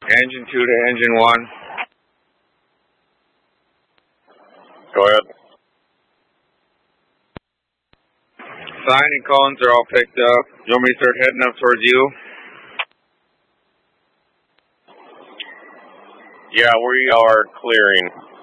Engine 2 to engine 1. Go ahead. Sign and cones are all picked up. You want me to start heading up towards you? Yeah, we are clearing.